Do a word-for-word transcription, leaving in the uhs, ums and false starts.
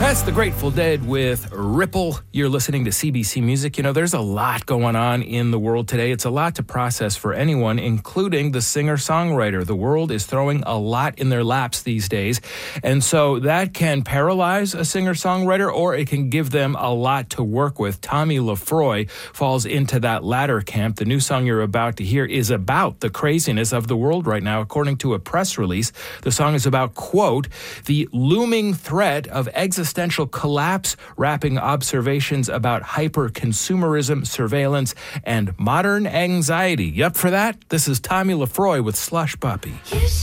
That's the Grateful Dead with Ripple. You're listening to C B C Music. You know, there's a lot going on in the world today. It's a lot to process for anyone, including the singer-songwriter. The world is throwing a lot in their laps these days. And so that can paralyze a singer-songwriter, or it can give them a lot to work with. Tommy Lefroy falls into that latter camp. The new song you're about to hear is about the craziness of the world right now. According to a press release, the song is about, quote, the looming threat of existential collapse, wrapping observations about hyper-consumerism, surveillance, and modern anxiety. You up for that? This is Tommy Lefroy with Slush Puppy.